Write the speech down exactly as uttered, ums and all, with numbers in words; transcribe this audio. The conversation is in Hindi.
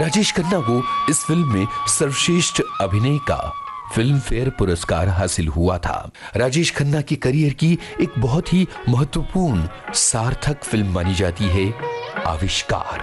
राजेश खन्ना को इस फिल्म में सर्वश्रेष्ठ अभिनय का फिल्म फेयर पुरस्कार हासिल हुआ था। राजेश खन्ना की करियर की एक बहुत ही महत्वपूर्ण सार्थक फिल्म मानी जाती है आविष्कार।